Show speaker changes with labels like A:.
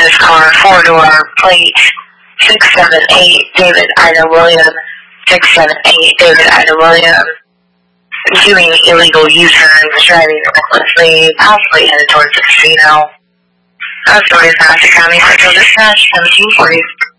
A: his car, 4-door, plate 678 David Ida Williams, 678 David Ida Williams, doing illegal U-turns, driving recklessly, possibly headed towards the casino. Stories, Madison County Central Dispatch, 1740.